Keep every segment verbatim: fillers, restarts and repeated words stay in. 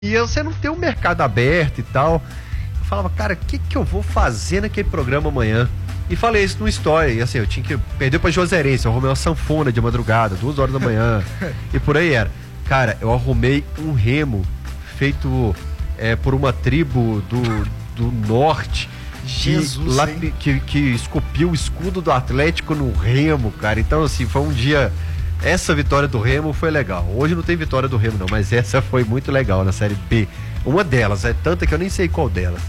E você não tem um mercado aberto e tal. Eu falava, cara, o que que eu vou fazer naquele programa amanhã? E falei isso no story, e assim, eu tinha que perder pra Juazeirense, eu arrumei uma sanfona de madrugada, duas horas da manhã, e por aí era. Cara, eu arrumei um remo feito é, por uma tribo do, do norte, Jesus, que, que, que esculpiu o escudo do Atlético no remo, cara. Então, assim, foi um dia... Essa vitória do Remo foi legal. Hoje não tem vitória do Remo não, mas essa foi muito legal na Série B. Uma delas, é tanta que eu nem sei qual delas.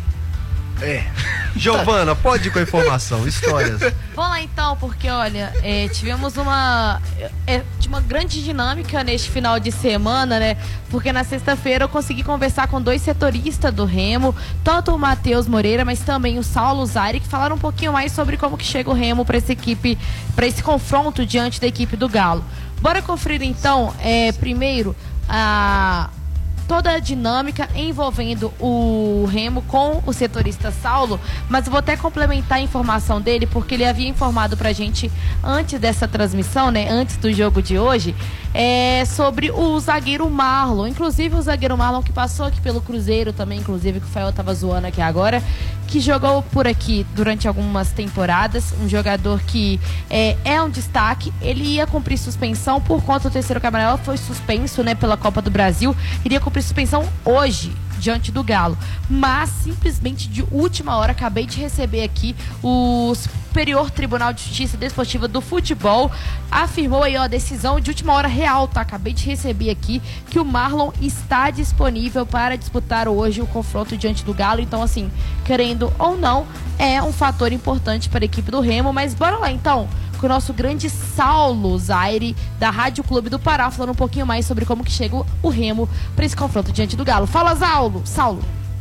É. Giovana, pode ir com a informação, histórias. Vamos lá então, porque olha, é, tivemos uma, é, de uma grande dinâmica neste final de semana, né? Porque na sexta-feira eu consegui conversar com dois setoristas do Remo, tanto o Matheus Moreira, mas também o Saulo Zaire, que falaram um pouquinho mais sobre como que chega o Remo para essa equipe, para esse confronto diante da equipe do Galo. Bora conferir então, é, primeiro, a... toda a dinâmica envolvendo o Remo com o setorista Saulo, mas eu vou até complementar a informação dele, porque ele havia informado pra gente antes dessa transmissão, né, antes do jogo de hoje, é, sobre o zagueiro Marlon, inclusive o zagueiro Marlon que passou aqui pelo Cruzeiro também, inclusive que o Fael tava zoando aqui agora, que jogou por aqui durante algumas temporadas, um jogador que é, é um destaque, ele ia cumprir suspensão por conta do terceiro camarão, foi suspenso, né, pela Copa do Brasil, iria cumprir suspensão hoje, diante do Galo, mas simplesmente de última hora, acabei de receber aqui, o Superior Tribunal de Justiça Desportiva do Futebol afirmou aí, ó, a decisão de última hora real, tá? Acabei de receber aqui que o Marlon está disponível para disputar hoje o confronto diante do Galo, então assim, querendo ou não, é um fator importante para a equipe do Remo, mas bora lá então, com o nosso grande Saulo Zaire, da Rádio Clube do Pará, falando um pouquinho mais sobre como que chega o Remo para esse confronto diante do Galo. Fala, Saulo! Saulo!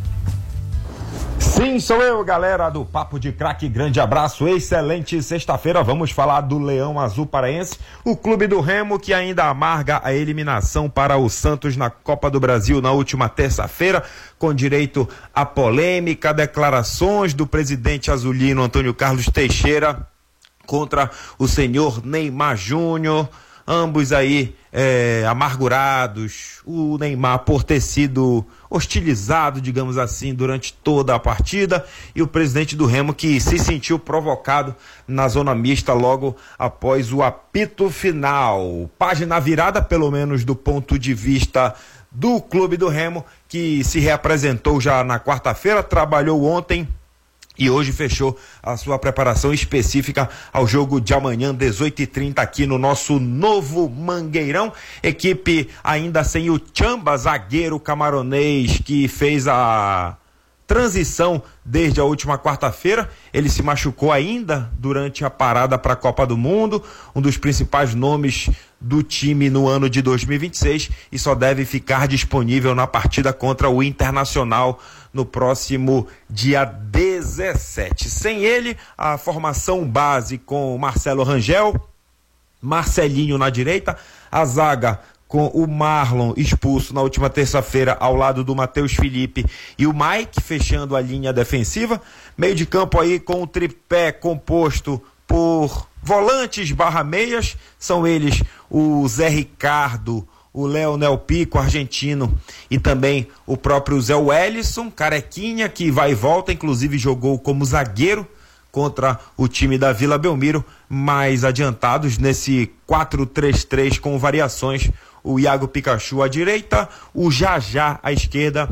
Sim, sou eu, galera do Papo de Craque, grande abraço, excelente sexta-feira, vamos falar do Leão Azul Paraense, o clube do Remo que ainda amarga a eliminação para o Santos na Copa do Brasil na última terça-feira, com direito a polêmica, declarações do presidente azulino Antônio Carlos Teixeira contra o senhor Neymar Júnior, ambos aí é, amargurados, o Neymar por ter sido hostilizado, digamos assim, durante toda a partida, e o presidente do Remo que se sentiu provocado na zona mista logo após o apito final. Página virada, pelo menos do ponto de vista do clube do Remo, que se reapresentou já na quarta-feira, trabalhou ontem e hoje fechou a sua preparação específica ao jogo de amanhã, dezoito e trinta, aqui no nosso novo Mangueirão. Equipe ainda sem o Chamba, zagueiro camaronês, que fez a transição desde a última quarta-feira. Ele se machucou ainda durante a parada para a Copa do Mundo, um dos principais nomes do time no ano de dois mil e vinte e seis, e só deve ficar disponível na partida contra o Internacional no próximo dia dezessete. Sem ele, a formação base com Marcelo Rangel, Marcelinho na direita, a zaga com o Marlon expulso na última terça-feira ao lado do Matheus Felipe e o Mike fechando a linha defensiva, meio de campo aí com o tripé composto por volantes barra meias, são eles o Zé Ricardo, o Leonel Pico, argentino, e também o próprio Zé Wellison, carequinha, que vai e volta, inclusive jogou como zagueiro contra o time da Vila Belmiro, mais adiantados nesse quatro três três com variações, o Iago Pikachu à direita, o Jajá à esquerda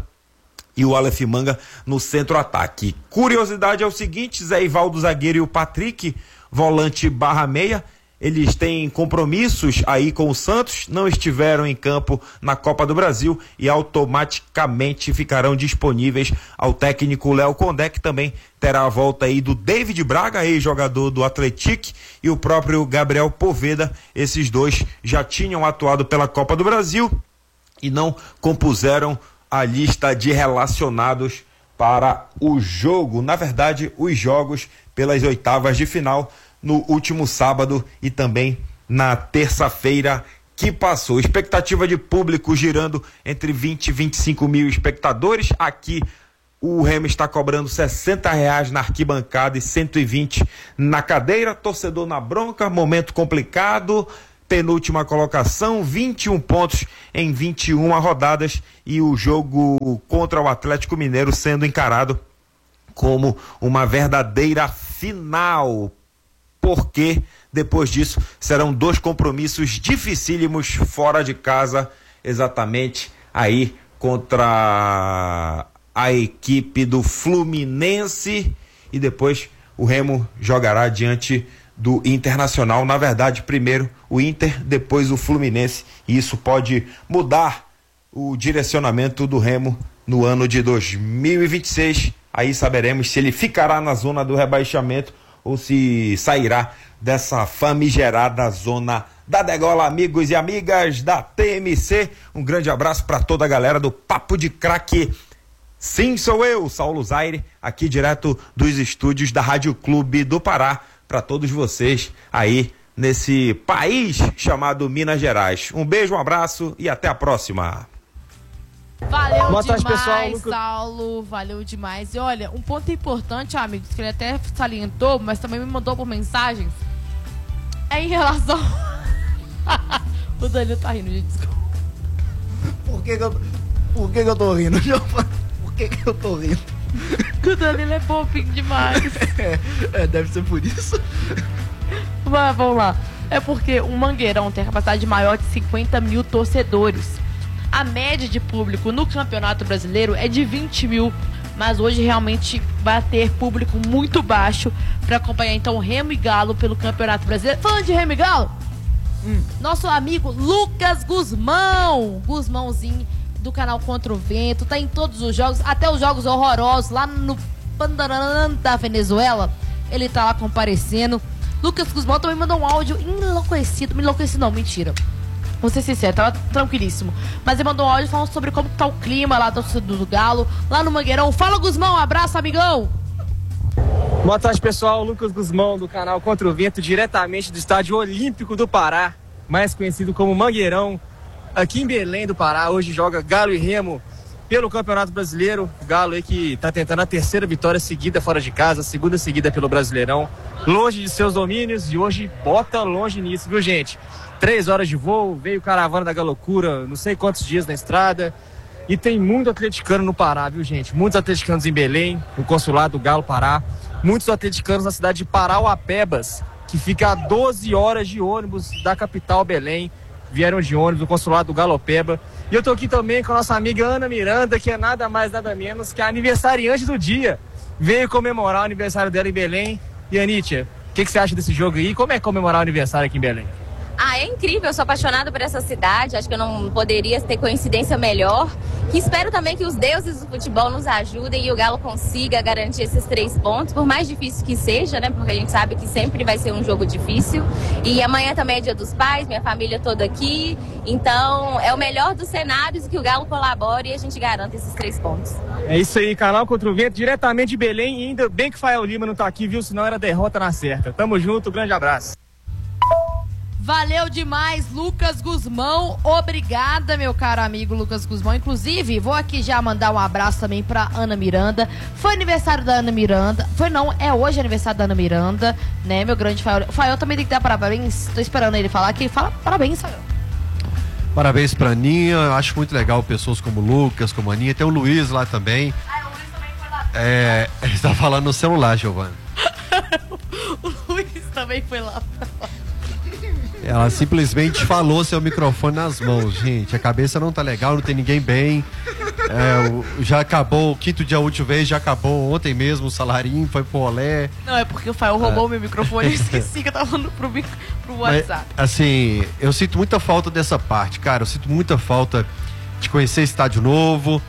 e o Aleph Manga no centro-ataque. Curiosidade é o seguinte, Zé Ivaldo zagueiro e o Patrick, volante barra meia, eles têm compromissos aí com o Santos, não estiveram em campo na Copa do Brasil e automaticamente ficarão disponíveis ao técnico Léo Condé, que também terá a volta aí do David Braga, ex-jogador do Atlético, e o próprio Gabriel Poveda. Esses dois já tinham atuado pela Copa do Brasil e não compuseram a lista de relacionados para o jogo, na verdade, os jogos pelas oitavas de final, no último sábado e também na terça-feira que passou. Expectativa de público girando entre vinte e vinte e cinco mil espectadores. Aqui o Remo está cobrando sessenta reais na arquibancada e cento e vinte na cadeira. Torcedor na bronca, momento complicado, penúltima colocação, vinte e um pontos em vinte e uma rodadas, e o jogo contra o Atlético Mineiro sendo encarado como uma verdadeira final, porque depois disso serão dois compromissos dificílimos fora de casa, exatamente aí contra a equipe do Fluminense, e depois o Remo jogará diante do Internacional. Na verdade, primeiro o Inter, depois o Fluminense, e isso pode mudar o direcionamento do Remo no ano de dois mil e vinte e seis. Aí saberemos se ele ficará na zona do rebaixamento ou se sairá dessa famigerada zona da degola. Amigos e amigas da T M C, um grande abraço para toda a galera do Papo de Craque. Sim, sou eu, Saulo Zaire, aqui direto dos estúdios da Rádio Clube do Pará, para todos vocês aí nesse país chamado Minas Gerais. Um beijo, um abraço e até a próxima. Valeu Boa demais, tarde, pessoal. Saulo, valeu demais. E olha, um ponto importante, amigos, que ele até salientou, mas também me mandou por mensagens, é em relação... O Danilo tá rindo, gente, desculpa. Por que que eu, por que que eu tô rindo? Por que que eu tô rindo? O Danilo é bobinho demais. É, é, deve ser por isso. Mas vamos lá. É porque o Mangueirão tem a capacidade maior de cinquenta mil torcedores. A média de público no Campeonato Brasileiro é de vinte mil, mas hoje realmente vai ter público muito baixo para acompanhar então Remo e Galo pelo Campeonato Brasileiro. Falando de Remo e Galo, hum. nosso amigo Lucas Guzmão, Guzmãozinho do canal Contra o Vento, tá em todos os jogos, até os jogos horrorosos lá no Pandaran da Venezuela, ele tá lá comparecendo. Lucas Guzmão também mandou um áudio enlouquecido, me enlouquecido não, mentira. Vou ser sincero, tava tranquilíssimo. Mas ele mandou um áudio falando sobre como tá o clima lá do, do Galo, lá no Mangueirão. Fala, Guzmão, um abraço, amigão! Boa tarde, pessoal. Lucas Guzmão, do canal Contra o Vento, diretamente do Estádio Olímpico do Pará, mais conhecido como Mangueirão, aqui em Belém do Pará. Hoje joga Galo e Remo pelo Campeonato Brasileiro. Galo aí que tá tentando a terceira vitória seguida fora de casa, a segunda seguida pelo Brasileirão. Longe de seus domínios, e hoje bota longe nisso, viu, gente? Três horas de voo, veio caravana da Galocura, não sei quantos dias na estrada. E tem muito atleticano no Pará, viu, gente? Muitos atleticanos em Belém, no consulado do Galo Pará. Muitos atleticanos na cidade de Parauapebas, que fica a doze horas de ônibus da capital Belém. Vieram de ônibus do consulado do Galopeba. E eu tô aqui também com a nossa amiga Ana Miranda, que é nada mais, nada menos que a aniversariante do dia. Veio comemorar o aniversário dela em Belém. E, Anitia, o que, que você acha desse jogo aí? Como é comemorar o aniversário aqui em Belém? Ah, é incrível, eu sou apaixonada por essa cidade, acho que eu não poderia ter coincidência melhor. E espero também que os deuses do futebol nos ajudem e o Galo consiga garantir esses três pontos, por mais difícil que seja, né? Porque a gente sabe que sempre vai ser um jogo difícil. E amanhã também é Dia dos Pais, minha família toda aqui. Então, é o melhor dos cenários que o Galo colabore e a gente garanta esses três pontos. É isso aí, canal Contra o Vento, diretamente de Belém. E ainda bem que o Fael Lima não tá aqui, viu? Senão era derrota na certa. Tamo junto, grande abraço. Valeu demais, Lucas Guzmão. Obrigada, meu caro amigo Lucas Guzmão. Inclusive, vou aqui já mandar um abraço também pra Ana Miranda. Foi aniversário da Ana Miranda. Foi não, é hoje aniversário da Ana Miranda, né, meu grande Fael. O Fael também tem que dar parabéns. Tô esperando ele falar aqui. Fala parabéns, Fael. Parabéns pra Aninha. Eu acho muito legal pessoas como o Lucas, como a Aninha. Tem o Luiz lá também. Ah, o Luiz também foi lá. É, ele tá falando no celular, Giovana. O Luiz também foi lá. Ela simplesmente falou seu microfone nas mãos, gente. A cabeça não tá legal, não tem ninguém bem. É, o, já acabou, o quinto dia útil vez, já acabou ontem mesmo, o salarinho foi pro olé. Não, é porque o Fael roubou o meu microfone e esqueci que eu tava falando pro, pro WhatsApp. Mas, assim, eu sinto muita falta dessa parte, cara. Eu sinto muita falta de conhecer estádio novo,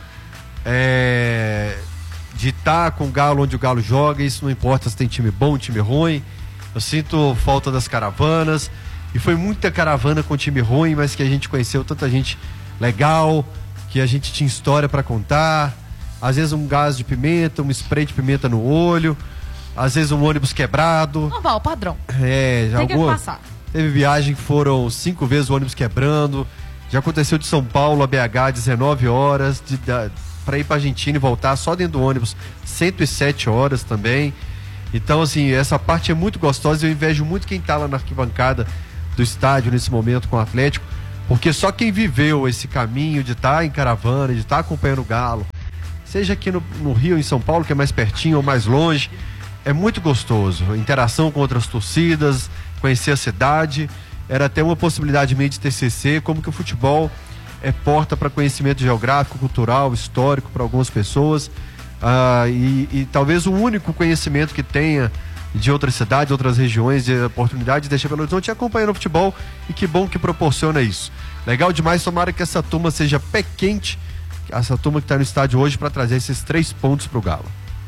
é, de estar com o Galo onde o Galo joga. Isso não importa se tem time bom, time ruim. Eu sinto falta das caravanas. E foi muita caravana com time ruim, mas que a gente conheceu tanta gente legal, que a gente tinha história pra contar. Às vezes um gás de pimenta, um spray de pimenta no olho, às vezes um ônibus quebrado. Normal, padrão. É, já tem alguma... que passar. Teve viagem que foram cinco vezes o ônibus quebrando. Já aconteceu de São Paulo a B H, dezenove horas, de, de, pra ir pra Argentina e voltar só dentro do ônibus, cento e sete horas também. Então, assim, essa parte é muito gostosa. Eu invejo muito quem tá lá na arquibancada do estádio nesse momento com o Atlético, porque só quem viveu esse caminho de estar em caravana, de estar acompanhando o Galo, seja aqui no, no Rio, em São Paulo, que é mais pertinho ou mais longe, é muito gostoso. Interação com outras torcidas, conhecer a cidade, era até uma possibilidade meio de T C C, como que o futebol é porta para conhecimento geográfico, cultural, histórico para algumas pessoas, ah, e, e talvez o único conhecimento que tenha de outras cidades, outras regiões, de oportunidade de deixar Belo Horizonte acompanhando o futebol, e que bom que proporciona isso. Legal demais, tomara que essa turma seja pé quente, essa turma que está no estádio hoje, para trazer esses três pontos para o Galo.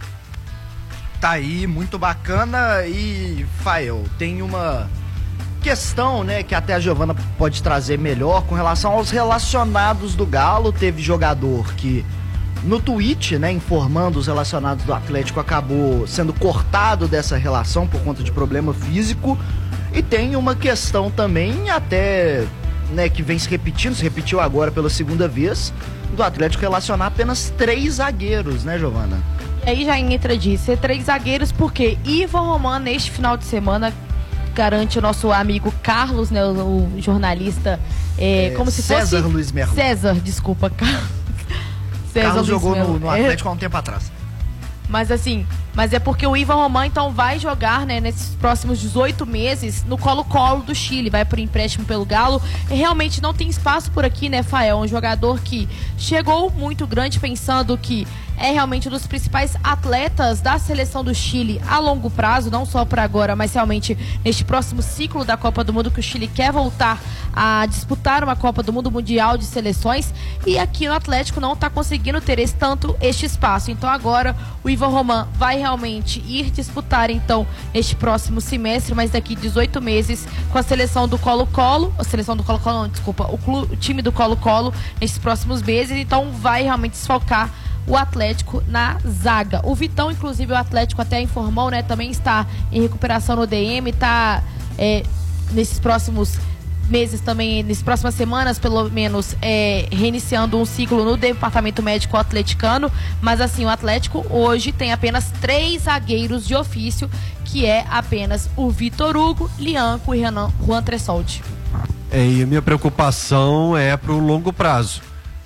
Tá aí, muito bacana. E, Fael, tem uma questão, né, que até a Giovana pode trazer melhor com relação aos relacionados do Galo. Teve jogador que no tweet, né, informando os relacionados do Atlético, acabou sendo cortado dessa relação por conta de problema físico. E tem uma questão também até, né, que vem se repetindo, se repetiu agora pela segunda vez, do Atlético relacionar apenas três zagueiros, né, Giovana? E aí já entra de ser três zagueiros, porque Ivan Roman, neste final de semana, garante o nosso amigo Carlos, né, o, o jornalista, é, é, como se César fosse... Luiz Merlo. César, desculpa, Carlos. César Carlos Luiz jogou Merlo. no, no Atlético há um tempo atrás. Mas assim, mas é porque o Ivan Roman então vai jogar, né, nesses próximos dezoito meses no Colo-Colo do Chile, vai por empréstimo pelo Galo, e realmente não tem espaço por aqui, né, Fael? Um jogador que chegou muito grande, pensando que é realmente um dos principais atletas da seleção do Chile a longo prazo, não só por agora, mas realmente neste próximo ciclo da Copa do Mundo, que o Chile quer voltar a disputar uma Copa do Mundo Mundial de Seleções, e aqui no Atlético não está conseguindo ter esse, tanto este espaço. Então agora o Ivan Roman vai realmente ir disputar então este próximo semestre, mas daqui dezoito meses, com a seleção do Colo-Colo, a seleção do Colo-Colo, não, desculpa, o, clube, o time do Colo-Colo nesses próximos meses, então vai realmente desfalcar o Atlético na zaga. O Vitão, inclusive, o Atlético até informou, né, também está em recuperação no D M, está é, nesses próximos meses também, nessas próximas semanas, pelo menos, é, reiniciando um ciclo no departamento médico atleticano. Mas assim, o Atlético hoje tem apenas três zagueiros de ofício, que é apenas o Vitor Hugo, Lianco e Renan, Juan Tressoldi. É, e a minha preocupação é para o longo prazo,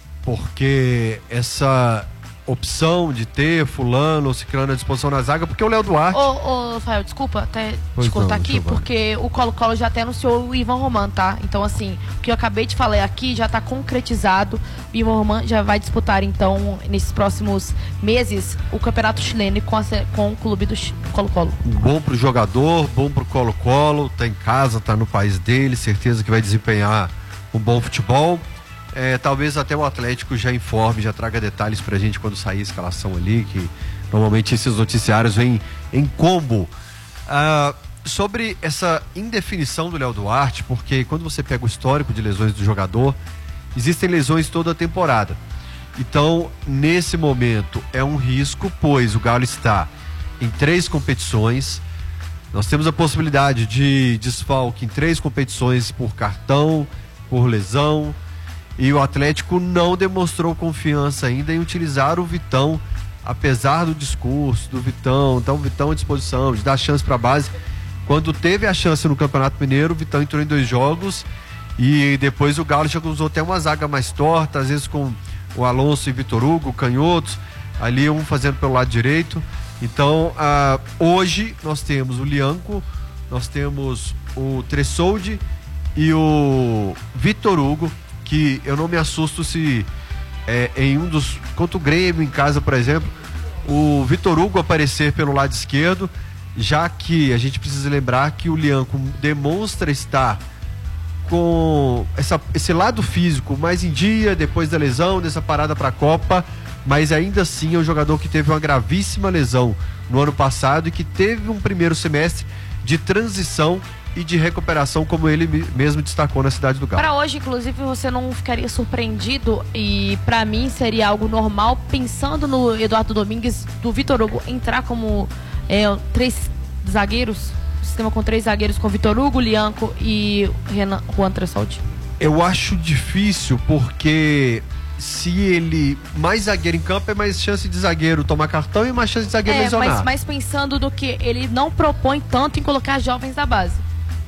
porque essa opção de ter fulano ou ciclano à disposição na zaga, porque o Léo Duarte... Ô, ô, Rafael, desculpa até Pois te cortar não, aqui, Giovana. porque o Colo-Colo já até anunciou o Ivan Roman, tá? Então, assim, o que eu acabei de falar aqui já tá concretizado. O Ivan Roman já vai disputar, então, nesses próximos meses, o Campeonato Chileno com, a, com o clube do Colo-Colo. Bom pro jogador, bom pro Colo-Colo, tá em casa, tá no país dele, certeza que vai desempenhar um bom futebol. É, talvez até o Atlético já informe, já traga detalhes pra gente quando sair a escalação ali, que normalmente esses noticiários vêm em combo. Ah, sobre essa indefinição do Léo Duarte, porque quando você pega o histórico de lesões do jogador, existem lesões toda a temporada. Então, nesse momento, é um risco, pois o Galo está em três competições. Nós temos a possibilidade de desfalque em três competições por cartão, por lesão. E o Atlético não demonstrou confiança ainda em utilizar o Vitão, apesar do discurso do Vitão, então o Vitão à disposição, de dar chance para a base. Quando teve a chance no Campeonato Mineiro, o Vitão entrou em dois jogos e depois o Galo já usou até uma zaga mais torta, às vezes com o Alonso e Vitor Hugo, canhotos, ali um fazendo pelo lado direito. Então, ah, hoje nós temos o Lianco, nós temos o Tressoldi e o Vitor Hugo, que eu não me assusto se é, em um dos... Contra o Grêmio em casa, por exemplo, o Vitor Hugo aparecer pelo lado esquerdo, já que a gente precisa lembrar que o Lianco demonstra estar com essa, esse lado físico mais em dia, depois da lesão, dessa parada para a Copa, mas ainda assim é um jogador que teve uma gravíssima lesão no ano passado e que teve um primeiro semestre de transição e de recuperação, como ele mesmo destacou na cidade do Galo. Para hoje, inclusive, você não ficaria surpreendido, e para mim seria algo normal, pensando no Eduardo Domingues, do Vitor Hugo entrar como é, três zagueiros, sistema com três zagueiros, com Vitor Hugo, Lianco e Renan, Juan Tressoldi? Eu acho difícil, porque se ele mais zagueiro em campo, é mais chance de zagueiro tomar cartão e mais chance de zagueiro é, lesionar. Mas, mas pensando no que ele não propõe tanto em colocar jovens da base.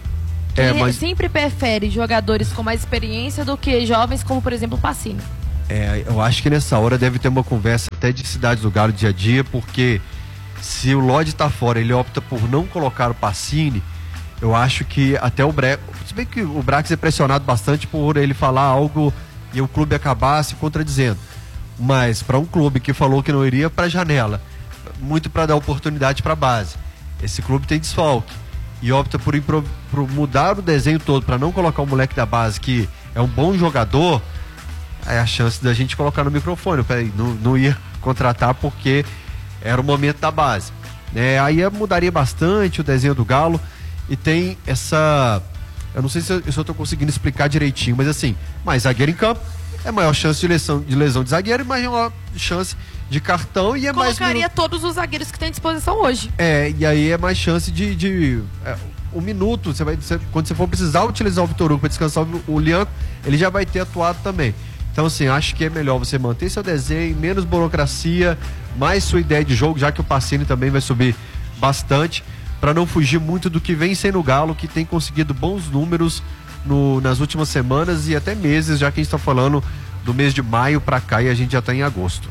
É, Ele mas- sempre prefere jogadores com mais experiência do que jovens, como por exemplo o Pacini. É, eu acho que nessa hora deve ter uma conversa até de cidades do Galo dia a dia, porque se o Lodge tá fora, ele opta por não colocar o Pacini, eu acho que até o Brex, se bem que o Brax é pressionado bastante por ele falar algo e o clube acabar se contradizendo, mas para um clube que falou que não iria para a janela, muito para dar oportunidade para a base, esse clube tem desfalque e opta por, impro- por mudar o desenho todo para não colocar o moleque da base que é um bom jogador, é a chance da gente colocar no microfone. Peraí, não, não ia contratar porque era o momento da base, né? Aí mudaria bastante o desenho do Galo e tem essa, eu não sei se eu, se eu tô conseguindo explicar direitinho, mas assim, mais zagueiro em campo é maior chance de lesão de, lesão de zagueiro e maior chance de cartão e é mais Colocaria minuto, todos os zagueiros que tem à disposição hoje. é, e aí é mais chance de, de é, um minuto, você vai, você, quando você for precisar utilizar o Vitor Hugo para descansar o, o Lianco, ele já vai ter atuado também. Então, assim, acho que é melhor você manter seu desenho, menos burocracia, mais sua ideia de jogo, já que o Pacini também vai subir bastante, para não fugir muito do que vem sendo o Galo, que tem conseguido bons números no, nas últimas semanas e até meses, já que a gente está falando do mês de maio para cá e a gente já está em agosto.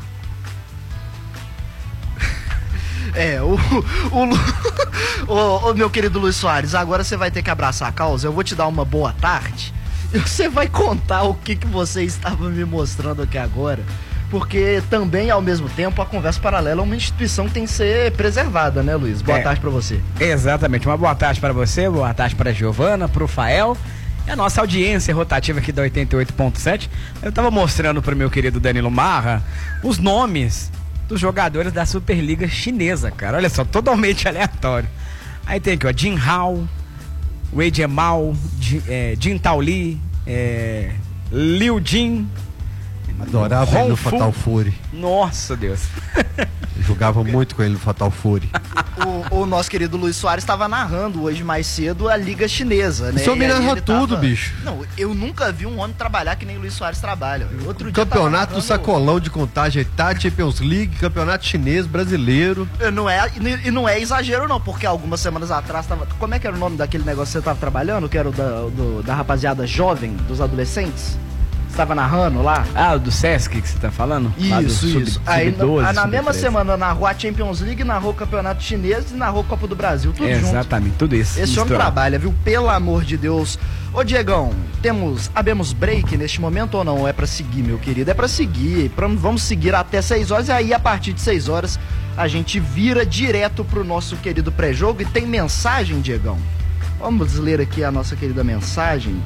É, o, o, Lu- o, o meu querido Luiz Soares, agora você vai ter que abraçar a causa. Eu vou te dar uma boa tarde e você vai contar o que, que você estava me mostrando aqui agora. Porque também, ao mesmo tempo, a Conversa Paralela é uma instituição que tem que ser preservada, né, Luiz? Boa É. tarde pra você. Exatamente, uma boa tarde para você, boa tarde para a Giovana, para o Fael e a nossa audiência rotativa aqui da oitenta e oito ponto sete. Eu tava mostrando pro meu querido Danilo Marra os nomes dos jogadores da Superliga Chinesa, cara. Olha só, totalmente aleatório. Aí tem aqui, ó, Jin Hao, Wei Jiamao, Jin, é, Jin Taoli, é, Liu Jin. Adorava ele no Hong Fu. Fatal Fury. Nossa, Deus. Eu jogava muito com ele no Fatal Fury. O, o nosso querido Luiz Soares estava narrando hoje mais cedo a Liga Chinesa, né? Esse homem E aí narra ele tudo, bicho. Não, eu nunca vi um homem trabalhar que nem o Luiz Soares trabalha. Outro dia Campeonato tava do narrando- Sacolão de Contagem, tá? Champions League, Campeonato Chinês, Brasileiro. Não é, e não é exagero, não, porque algumas semanas atrás tava. Como é que era o nome daquele negócio que você tava trabalhando? Que era o da, do- da rapaziada jovem, dos adolescentes? Você tava narrando lá? Ah, o do Sesc que você tá falando? Lá do Isso, sub- isso. Aí sub doze, na, na sub mesma treze. semana narrou a Champions League, narrou o Campeonato Chinês e narrou a Copa do Brasil, tudo junto. Exatamente, tudo isso. Esse homem misturado. trabalha, viu? Pelo amor de Deus. Ô, Diegão, temos, abemos break neste momento ou não? É pra seguir, meu querido? É pra seguir. Pra- vamos seguir até seis horas e aí, a partir de seis horas, a gente vira direto pro nosso querido pré-jogo. E tem mensagem, Diegão? Vamos ler aqui a nossa querida mensagem.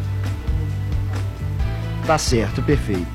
Tá certo, perfeito.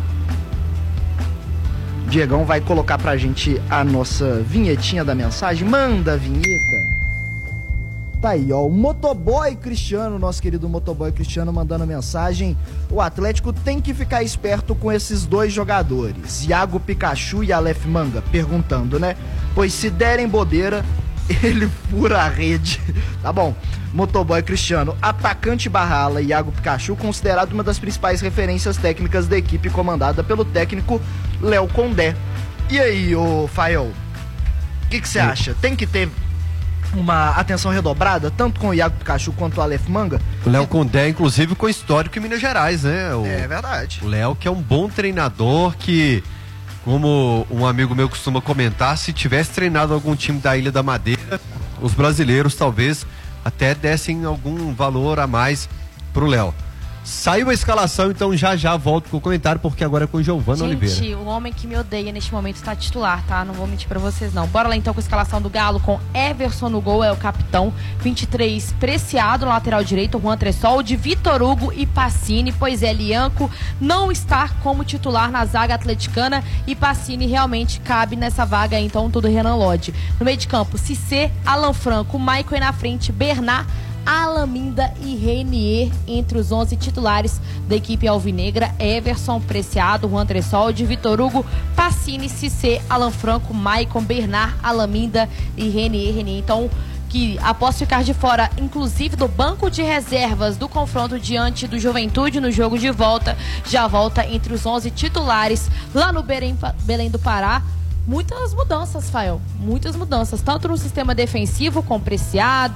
Diegão vai colocar pra gente a nossa vinhetinha da mensagem. Manda a vinheta. Tá aí, ó, o motoboy Cristiano, nosso querido motoboy Cristiano mandando mensagem. O Atlético tem que ficar esperto com esses dois jogadores, Iago Pikachu e Aleph Manga, perguntando, né? Pois se derem bobeira, ele fura a rede. Tá bom. Motoboy Cristiano, atacante barra ala, Iago Pikachu, considerado uma das principais referências técnicas da equipe comandada pelo técnico Léo Condé. E aí, ô Fael, o que você acha? Tem que ter uma atenção redobrada, tanto com o Iago Pikachu quanto o Aleph Manga? O Léo Condé, inclusive, com histórico em Minas Gerais, né? O, É verdade. o Léo, que é um bom treinador, que, como um amigo meu costuma comentar, se tivesse treinado algum time da Ilha da Madeira, os brasileiros talvez até dessem algum valor a mais pro Léo. Saiu a escalação, então já já volto com o comentário, porque agora é com o Giovana Oliveira. Gente, o homem que me odeia neste momento está titular, tá? Não vou mentir pra vocês, não. Bora lá então com a escalação do Galo, com Everson no gol, é o capitão. vinte e três, Preciado, no lateral direito, Juan Tressol, de Vitor Hugo e Pacini, pois é, Lianco não está como titular na zaga atleticana e Pacini realmente cabe nessa vaga, então tudo Renan Lodge. No meio de campo, Cissé, Alan Franco, Maicon aí na frente, Bernard, Alaminda e Renier entre os onze titulares da equipe alvinegra. Everson, Preciado, Juan Tressol, de Vitor Hugo, Pacini, Cissé, Alan Franco, Maicon, Bernard, Alaminda e Renier. Renier, então, que após ficar de fora, inclusive do banco de reservas do confronto diante do Juventude no jogo de volta, já volta entre os onze titulares lá no Belém, Belém do Pará. Muitas mudanças, Fael, muitas mudanças, tanto no sistema defensivo com Preciado,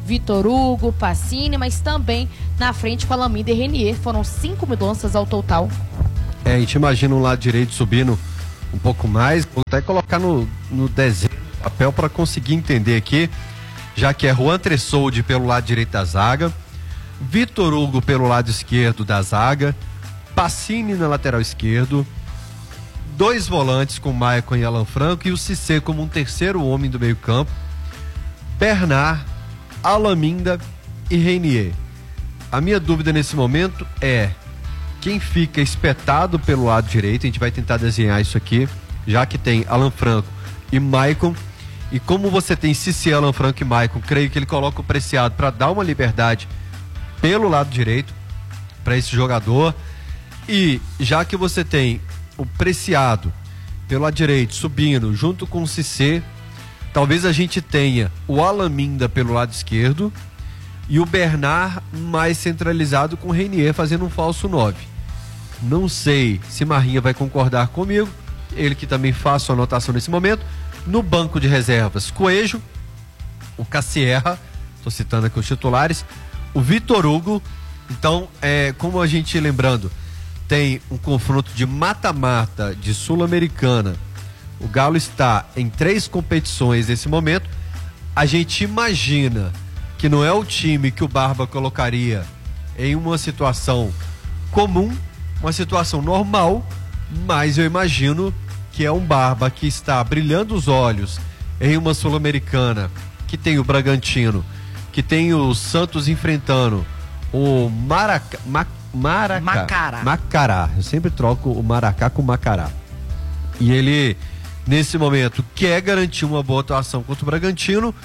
Vitor Hugo, Pacini, mas também na frente com Alameda e Renier. Foram cinco mudanças ao total. É, a gente imagina um lado direito subindo um pouco mais, vou até colocar no, no desenho, no papel, para conseguir entender aqui, já que é Juan Tressoldi pelo lado direito da zaga, Vitor Hugo pelo lado esquerdo da zaga, Pacini na lateral esquerdo, dois volantes com Maicon e Alan Franco e o Cissé como um terceiro homem do meio campo, Bernard, Alaminda e Renier. A minha dúvida nesse momento é quem fica espetado pelo lado direito. A gente vai tentar desenhar isso aqui, já que tem Alan Franco e Maicon, e como você tem Cissé, Alan Franco e Maicon, creio que ele coloca o Preciado para dar uma liberdade pelo lado direito para esse jogador. E já que você tem o Preciado pelo lado direito subindo junto com o Cissé, talvez a gente tenha o Alaminda pelo lado esquerdo e o Bernard mais centralizado com o Renier fazendo um falso nove. Não sei se Marrinha vai concordar comigo, ele que também faz sua anotação nesse momento. No banco de reservas, Coelho, o Cassierra, estou citando aqui os titulares, o Vitor Hugo. Então, é, como a gente lembrando, tem um confronto de mata-mata de Sul-Americana. O Galo está em três competições nesse momento. A gente imagina que não é o time que o Barba colocaria em uma situação comum, uma situação normal, mas eu imagino que é um Barba que está brilhando os olhos em uma Sul-Americana, que tem o Bragantino, que tem o Santos enfrentando o Maraca, Ma, Maraca, Macará. Macará. Eu sempre troco o Maracá com o Macará. E ele, nesse momento, quer garantir uma boa atuação contra o Bragantino,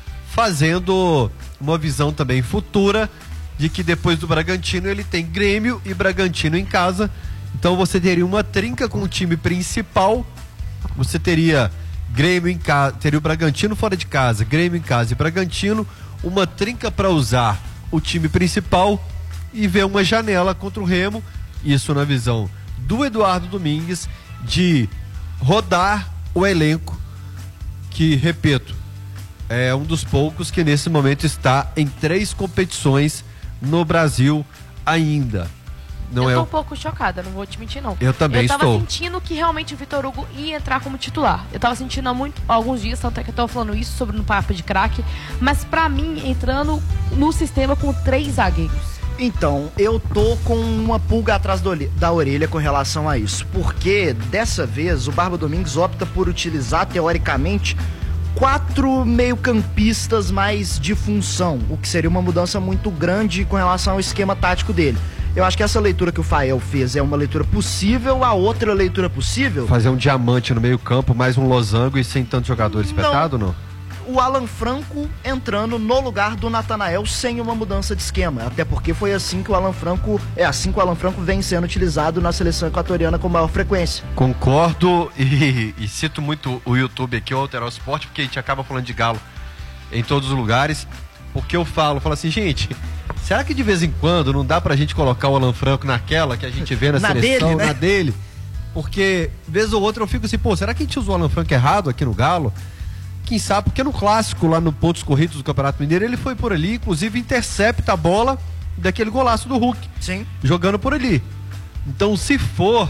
fazendo uma visão também futura de que depois do Bragantino ele tem Grêmio e Bragantino em casa. Então você teria uma trinca com o time principal, você teria Grêmio em casa, teria o Bragantino fora de casa, Grêmio em casa e Bragantino, uma trinca para usar o time principal e ver uma janela contra o Remo. Isso na visão do Eduardo Domingues, de rodar o elenco, que, repito, é um dos poucos que nesse momento está em três competições no Brasil ainda. Não eu é tô o... um pouco chocada, não vou te mentir não. Eu também estou. Eu estou. tava sentindo que realmente o Vitor Hugo ia entrar como titular. Eu tava sentindo há, muito, há alguns dias, tanto é que eu tava falando isso sobre no Papo de Craque, mas pra mim, entrando no sistema com três zagueiros. Então, eu tô com uma pulga atrás do, da orelha com relação a isso, porque dessa vez o Barba Domingues opta por utilizar, teoricamente, quatro meio-campistas mais de função, o que seria uma mudança muito grande com relação ao esquema tático dele. Eu acho que essa leitura que o Fael fez é uma leitura possível, a outra leitura possível... Fazer um diamante no meio campo, mais um losango e sem tanto jogador espetado, não? O Alan Franco entrando no lugar do Natanael sem uma mudança de esquema, até porque foi assim que o Alan Franco, é assim que o Alan Franco vem sendo utilizado na seleção equatoriana com maior frequência. Concordo e, e cito muito o YouTube aqui, o Alterar o Esporte, porque a gente acaba falando de Galo em todos os lugares, porque eu falo, falo assim, gente, será que de vez em quando não dá pra gente colocar o Alan Franco naquela que a gente vê na, na seleção, dele, né? na dele? Porque, vez ou outra, eu fico assim, pô, será que a gente usou o Alan Franco errado aqui no Galo? Quem sabe, porque no clássico, lá no pontos corridos do Campeonato Mineiro, ele foi por ali, inclusive intercepta a bola daquele golaço do Hulk. Sim. Jogando por ali. Então, se for,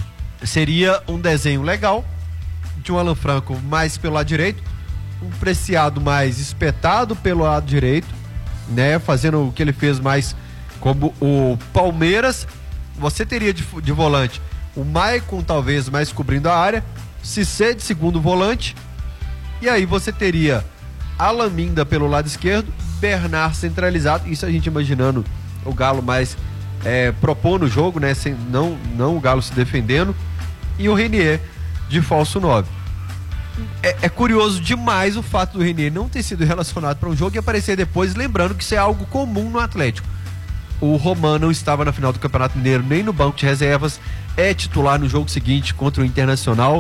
seria um desenho legal de um Alan Franco mais pelo lado direito, um Preciado mais espetado pelo lado direito, né? Fazendo o que ele fez mais como o Palmeiras. Você teria de, de volante o Maicon, talvez, mais cobrindo a área, Cissé de segundo volante. E aí você teria Alaminda pelo lado esquerdo, Bernard centralizado, isso a gente imaginando o Galo mais é, propondo o jogo, né? Sem, não, não o Galo se defendendo, e o Renier de falso nove. É, é curioso demais o fato do Renier não ter sido relacionado para um jogo e aparecer depois, lembrando que isso é algo comum no Atlético. O Roman não estava na final do Campeonato Mineiro nem no banco de reservas, é titular no jogo seguinte contra o Internacional,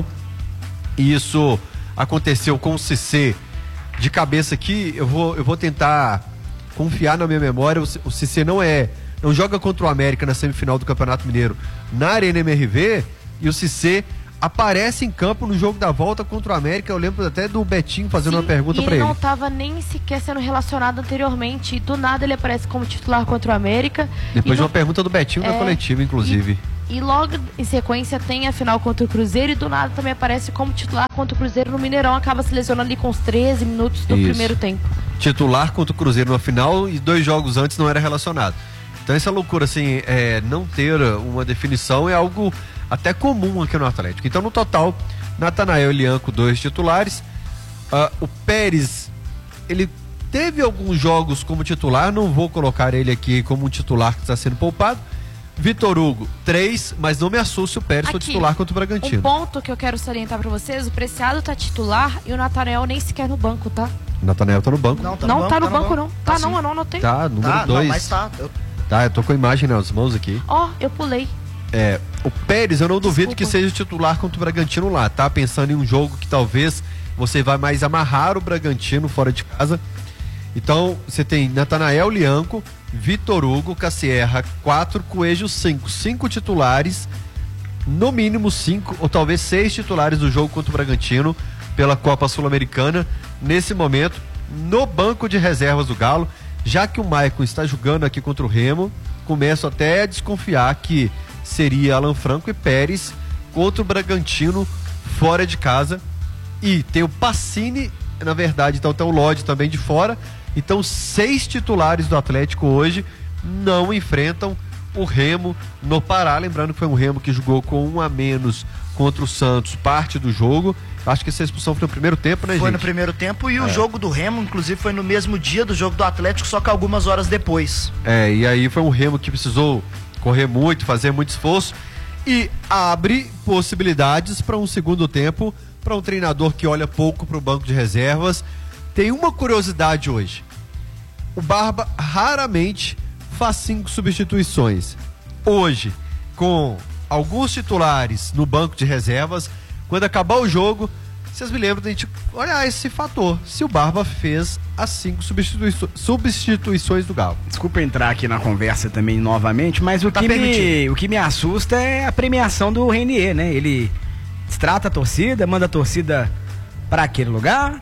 e isso aconteceu com o Cissé. De cabeça aqui, eu vou, eu vou tentar confiar na minha memória. O Cissé não é, não joga contra o América na semifinal do Campeonato Mineiro na Arena M R V, e o Cissé aparece em campo no jogo da volta contra o América. Eu lembro até do Betinho fazendo Sim, uma pergunta pra ele. ele não estava nem sequer sendo relacionado anteriormente. E do nada ele aparece como titular contra o América. Depois de no... uma pergunta do Betinho é, na coletiva, inclusive. E, e logo em sequência tem a final contra o Cruzeiro. E do nada também aparece como titular contra o Cruzeiro no Mineirão. Acaba se lesionando ali com os treze minutos do Isso. primeiro tempo. Titular contra o Cruzeiro na final e dois jogos antes não era relacionado. Então essa loucura, assim, é, não ter uma definição é algo até comum aqui no Atlético. Então no total, Natanael e Lianco, dois titulares. Uh, o Pérez, ele teve alguns jogos como titular, não vou colocar ele aqui como um titular que está sendo poupado. Vitor Hugo, três, mas não me assuste o Pérez for titular contra o Bragantino. Um ponto que eu quero salientar pra vocês, o Preciado tá titular e o Natanael nem sequer no banco, tá? O Natanael tá no banco. Não, tá no, não, banco, tá no, tá no banco, banco, não. Tá, tá não, sim. eu não anotei. Tá, número Tá, dois. não, mas tá. Eu... Tá, eu tô com a imagem nas mãos aqui. Ó, oh, eu pulei. É, o Pérez, eu não duvido Desculpa. que seja o titular contra o Bragantino lá, tá? Pensando em um jogo que talvez você vai mais amarrar o Bragantino fora de casa. Então, você tem Natanael Lianco, Vitor Hugo, Cassierra, quatro, Coelho, cinco. Cinco titulares, no mínimo cinco, ou talvez seis titulares do jogo contra o Bragantino pela Copa Sul-Americana, nesse momento, no banco de reservas do Galo. Já que o Maicon está jogando aqui contra o Remo, começo até a desconfiar que seria Alan Franco e Pérez contra o Bragantino fora de casa. E tem o Pacini, na verdade, então tem o Lodge também de fora. Então seis titulares do Atlético hoje não enfrentam o Remo no Pará. Lembrando que foi um Remo que jogou com um a menos contra o Santos, parte do jogo. Acho que essa expulsão foi no primeiro tempo, né, foi gente? Foi no primeiro tempo e é. o jogo do Remo, inclusive, foi no mesmo dia do jogo do Atlético, só que algumas horas depois. É, e aí foi um Remo que precisou correr muito, fazer muito esforço e abre possibilidades para um segundo tempo, para um treinador que olha pouco para o banco de reservas. Tem uma curiosidade hoje. O Barba raramente faz cinco substituições. Hoje, com alguns titulares no banco de reservas, quando acabar o jogo, vocês me lembram de a gente olhar esse fator, se o Barba fez as cinco substitui substituições do Galo. Desculpa entrar aqui na conversa também novamente, mas o, tá que, me, o que me assusta é a premiação do Renier, né? Ele destrata a torcida, manda a torcida para aquele lugar,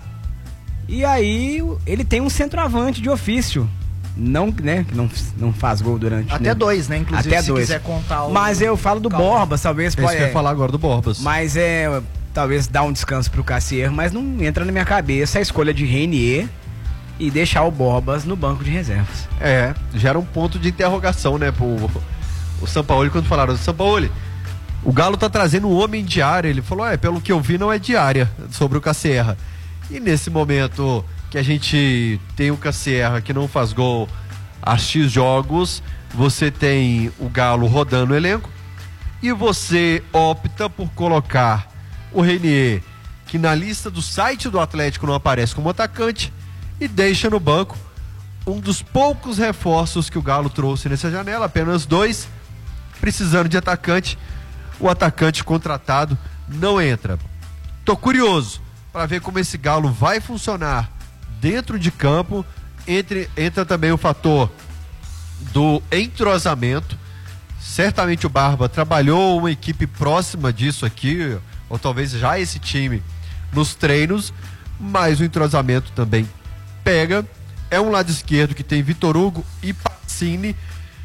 e aí ele tem um centroavante de ofício. Não, né, que não, não faz gol durante... Até né? dois, né? Inclusive, Até se dois. quiser contar o... Mas eu falo do Calma. Borbas, talvez... É isso que eu ia falar agora do Borbas. Mas é... Talvez dar um descanso pro Cassier, mas não entra na minha cabeça a escolha de Renier e deixar o Borbas no banco de reservas. É, gera um ponto de interrogação, né, pro o Sampaoli, quando falaram, Sampaoli, o Galo tá trazendo um homem de área. Ele falou, é, pelo que eu vi não é de área, sobre o Cassierra. E nesse momento que a gente tem o Cassierra que não faz gol há X jogos, você tem o Galo rodando o elenco e você opta por colocar o Renier, que na lista do site do Atlético não aparece como atacante, e deixa no banco um dos poucos reforços que o Galo trouxe nessa janela, apenas dois, precisando de atacante. O atacante contratado não entra. Tô curioso para ver como esse Galo vai funcionar dentro de campo. Entre, entra também o fator do entrosamento. Certamente o Barba trabalhou uma equipe próxima disso aqui, ou talvez já esse time nos treinos, mas o entrosamento também pega. É um lado esquerdo que tem Vitor Hugo e Pacini,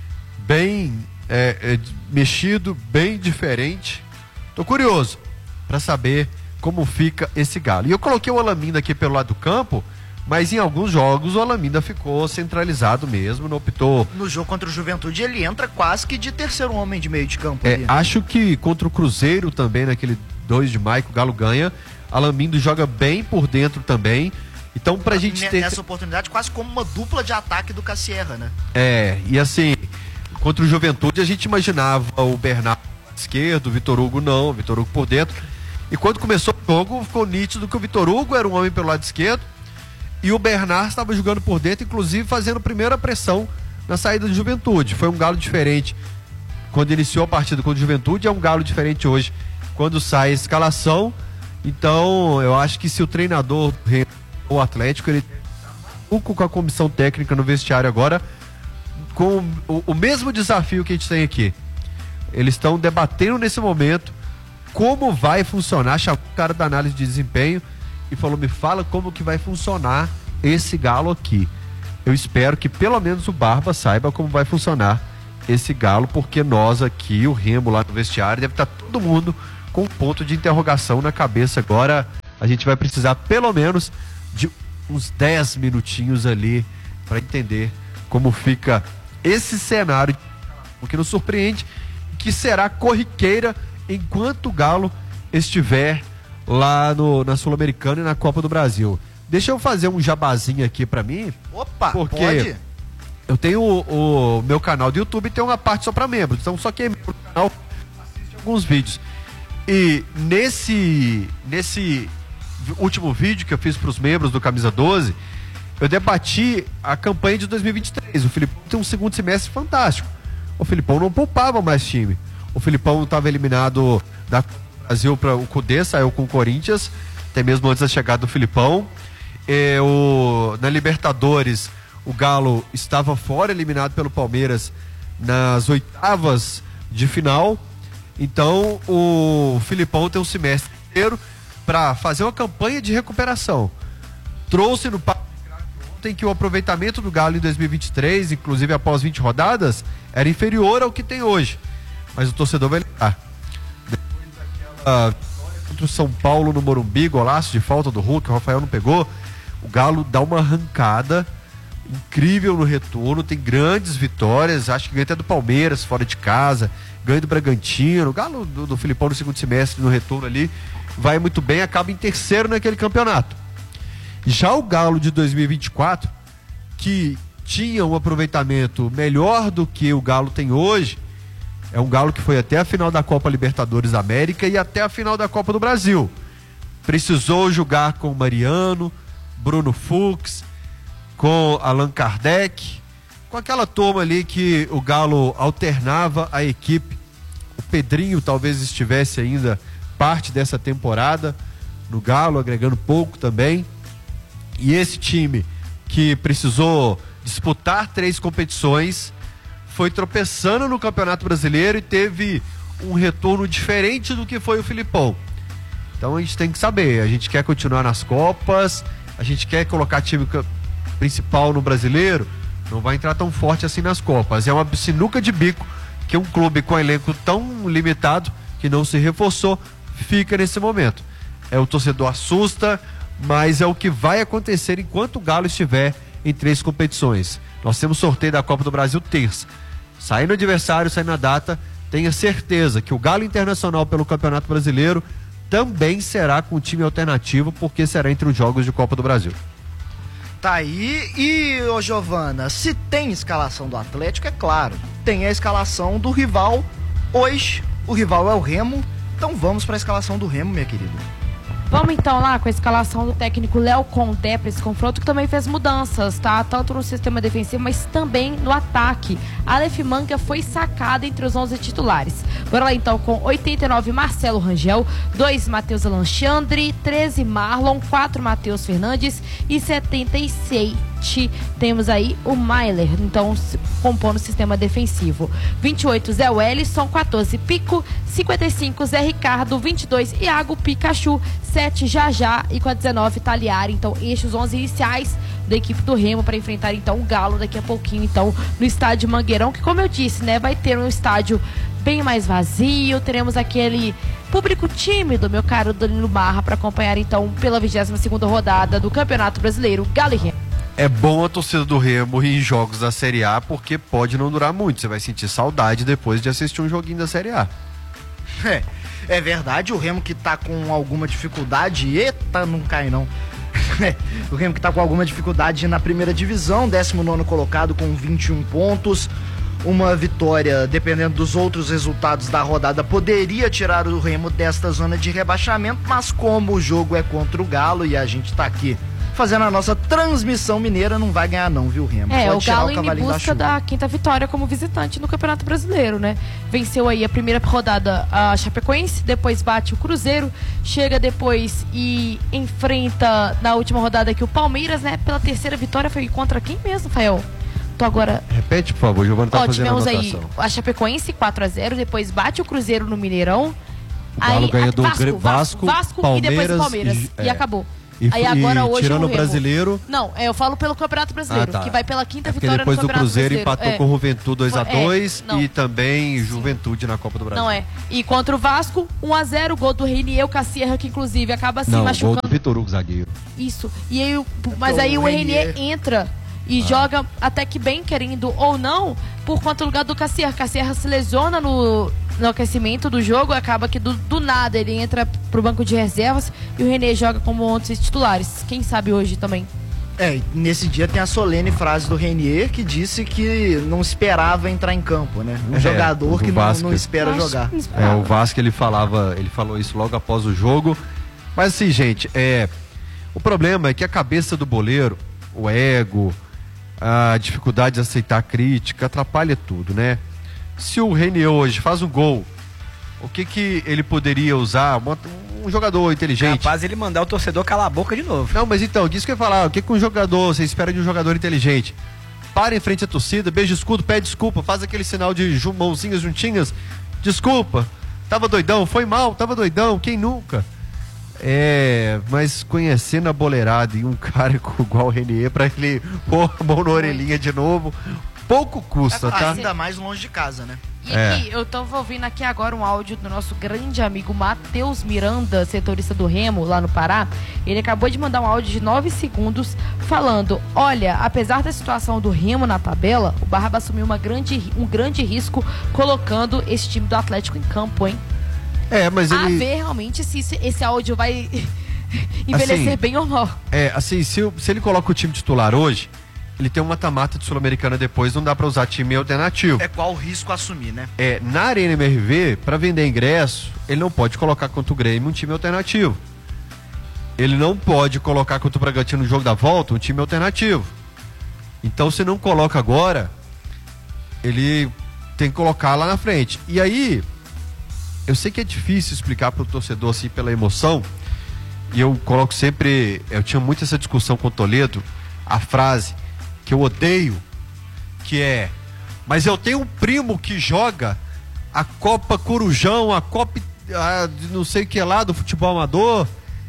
bem é, é, mexido, bem diferente. Tô curioso para saber como fica esse Galo. E eu coloquei o Alaminda aqui pelo lado do campo, mas em alguns jogos o Alaminda ficou centralizado mesmo, não optou. No jogo contra o Juventude ele entra quase que de terceiro homem de meio de campo. É, ali. acho que contra o Cruzeiro também, naquele dois de maio, o Galo ganha. Alaminda joga bem por dentro também. Então pra gente ter... Nessa oportunidade quase como uma dupla de ataque do Cassierra, né? É, e assim, contra o Juventude a gente imaginava o Bernardo esquerdo, o Vitor Hugo não, o Vitor Hugo por dentro. E quando começou o jogo, ficou nítido que o Vitor Hugo era um homem pelo lado esquerdo e o Bernard estava jogando por dentro, inclusive fazendo primeira pressão na saída do Juventude. Foi um Galo diferente quando iniciou a partida contra o Juventude, é um Galo diferente hoje quando sai a escalação. Então eu acho que se o treinador o Atlético, ele tem com a comissão técnica no vestiário agora, com o, o mesmo desafio que a gente tem aqui. Eles estão debatendo nesse momento como vai funcionar, chamou o cara da análise de desempenho e falou, me fala como que vai funcionar esse Galo aqui. Eu espero que pelo menos o Barba saiba como vai funcionar esse Galo, porque nós aqui, o Remo lá no vestiário, deve estar todo mundo com um ponto de interrogação na cabeça. Agora a gente vai precisar pelo menos de uns dez minutinhos ali para entender como fica esse cenário, o que nos surpreende, que será corriqueira enquanto o Galo estiver lá no, na Sul-Americana e na Copa do Brasil. Deixa eu fazer um jabazinho aqui pra mim. Opa, porque pode? Eu tenho o, o meu canal do YouTube e tem uma parte só pra membros. Então só quem é membro do canal assiste alguns vídeos. E nesse, nesse último vídeo que eu fiz pros membros do Camisa doze, eu debati a campanha de dois mil e vinte e três. O Filipão tem um segundo semestre fantástico. O Filipão não poupava mais time. O Filipão estava eliminado da Brasil para o Cudê, saiu com o Corinthians, até mesmo antes da chegada do Filipão. E o, na Libertadores, o Galo estava fora, eliminado pelo Palmeiras nas oitavas de final. Então o Filipão tem um semestre inteiro para fazer uma campanha de recuperação. Trouxe no papo ontem que o aproveitamento do Galo em dois mil e vinte e três, inclusive após vinte rodadas, era inferior ao que tem hoje. Mas o torcedor vai lembrar. Depois daquela vitória contra o São Paulo no Morumbi, golaço de falta do Hulk, o Rafael não pegou, o Galo dá uma arrancada incrível no retorno, tem grandes vitórias, acho que ganha até do Palmeiras fora de casa, ganha do Bragantino, o Galo do, do Filipão no segundo semestre no retorno ali vai muito bem, acaba em terceiro naquele campeonato. Já o Galo de dois mil e vinte e quatro, que tinha um aproveitamento melhor do que o Galo tem hoje, é um Galo que foi até a final da Copa Libertadores da América e até a final da Copa do Brasil. Precisou jogar com Mariano, Bruno Fux, com Allan Kardec, com aquela turma ali que o Galo alternava a equipe. O Pedrinho talvez estivesse ainda parte dessa temporada no Galo, agregando pouco também. E esse time que precisou disputar três competições foi tropeçando no Campeonato Brasileiro e teve um retorno diferente do que foi o Filipão. Então a gente tem que saber, a gente quer continuar nas Copas, a gente quer colocar time principal no Brasileiro, não vai entrar tão forte assim nas Copas. É uma sinuca de bico que um clube com elenco tão limitado, que não se reforçou, fica nesse momento. É, o torcedor assusta, mas é o que vai acontecer enquanto o Galo estiver em três competições. Nós temos sorteio da Copa do Brasil terça. Saindo o adversário, saindo a data, tenha certeza que o Galo Internacional pelo Campeonato Brasileiro também será com time alternativo, porque será entre os jogos de Copa do Brasil. Tá aí. E, ô Giovana, se tem escalação do Atlético, é claro, tem a escalação do rival hoje. O rival é o Remo, então vamos para a escalação do Remo, minha querida. Vamos então lá com a escalação do técnico Léo Condé para esse confronto, que também fez mudanças, tá? Tanto no sistema defensivo, mas também no ataque. Aleph Manga foi sacado entre os onze titulares. Bora lá então com oitenta e nove Marcelo Rangel, dois Matheus Alexandre, treze Marlon, quatro Matheus Fernandes e setenta e seis temos aí o Mailer, então compondo o sistema defensivo. vinte e oito Zé Wellison, quatorze Pico, cinquenta e cinco Zé Ricardo, vinte e dois Iago Pikachu, sete Jajá e com a dezenove Taliari. Então estes os onze iniciais da equipe do Remo para enfrentar então o Galo daqui a pouquinho, então no estádio Mangueirão, que como eu disse, né, vai ter um estádio bem mais vazio, teremos aquele público tímido, meu caro Danilo Marra, para acompanhar então pela vigésima segunda rodada do Campeonato Brasileiro Galo e Remo. É bom a torcida do Remo ir em jogos da Série A, porque pode não durar muito. Você vai sentir saudade depois de assistir um joguinho da Série A. É, é verdade, o Remo que tá com alguma dificuldade, eita, não cai não. O Remo que tá com alguma dificuldade na primeira divisão, décimo nono colocado com vinte e um pontos. Uma vitória, dependendo dos outros resultados da rodada, poderia tirar o Remo desta zona de rebaixamento, mas como o jogo é contra o Galo e a gente tá aqui fazendo a nossa transmissão mineira, não vai ganhar não, viu, Remo? É, Pode o Galo o indo em busca da, da quinta vitória como visitante no Campeonato Brasileiro, né? Venceu aí a primeira rodada a Chapecoense, depois bate o Cruzeiro, chega depois e enfrenta na última rodada aqui o Palmeiras, né? Pela terceira vitória foi contra quem mesmo, Rafael? Tô agora... Repete, por favor, o Giovana tá Ó, fazendo a tivemos anotação. aí a Chapecoense quatro a zero, depois bate o Cruzeiro no Mineirão. O Galo Aí, ganha a- do Vasco, Gre- Vasco, Vasco, Vasco e depois Palmeiras o Palmeiras. e- E, é. acabou. E, Aí e agora hoje tirando o o Remo. brasileiro. Não, é, eu falo pelo Campeonato Brasileiro, Ah, tá. que vai pela quinta É porque vitória depois no do Campeonato Cruzeiro Brasileiro. empatou É. com o Juventude dois a dois É, não. e também Juventude na Copa do Brasil. Não é. E contra o Vasco, um a zero, gol do Reinier, o Cassierra, que inclusive acaba se Não, machucando. gol do Vitor Hugo, zagueiro. Isso. E aí, o- mas Então, aí o o Reinier Reinier- entra e joga até que bem, querendo ou não, por conta do lugar do Cassierra. Cassierra se lesiona no, no aquecimento do jogo, acaba que do, do nada ele entra pro banco de reservas e o Reinier joga como um dos titulares. Quem sabe hoje também. É, e nesse dia tem a solene frase do Reinier que disse que não esperava entrar em campo, né? Um É, jogador do que não, Vasco. não espera Acho jogar. que não É, esperava. o Vasco ele falava, ele falou isso logo após o jogo. Mas assim, gente, é, o problema é que a cabeça do boleiro, o ego, a dificuldade de aceitar a crítica, atrapalha tudo, né? Se o Reinier hoje faz um gol, o que que ele poderia usar? Uma- Um jogador inteligente. Capaz ele mandar o torcedor calar a boca de novo. Não, mas então, disso que eu ia falar, o que que um jogador, você espera de um jogador inteligente? Para em frente à torcida, beija o escudo, pede desculpa, faz aquele sinal de ju- mãozinhas juntinhas, desculpa, tava doidão, foi mal, tava doidão, quem nunca? É, mas conhecendo a boleirada e um cara com- igual o Reinier, pra ele pôr a mão na orelhinha de novo, pouco custa, tá? Ainda mais longe de casa, né? E É. aqui, eu tô ouvindo aqui agora um áudio do nosso grande amigo Matheus Miranda, setorista do Remo, lá no Pará. Ele acabou de mandar um áudio de nove segundos falando: olha, apesar da situação do Remo na tabela, o Barba assumiu uma grande, um grande risco colocando esse time do Atlético em campo, hein? É, mas A ele... ver realmente se esse, esse áudio vai envelhecer Assim, bem ou mal. É, assim, se, o- se ele coloca o time titular hoje, ele tem um mata-mata de Sul-Americana depois, não dá pra usar time alternativo. É qual o risco a assumir, né? É, na Arena M R V, para vender ingresso, ele não pode colocar contra o Grêmio um time alternativo. Ele não pode colocar contra o Bragantino no jogo da volta um time alternativo. Então, se não coloca agora, ele tem que colocar lá na frente. E aí, eu sei que é difícil explicar para o torcedor assim pela emoção, e eu coloco sempre, eu tinha muito essa discussão com o Toledo, a frase que eu odeio, que é: mas eu tenho um primo que joga a Copa Corujão, a Copa a, de não sei o que lá do futebol amador,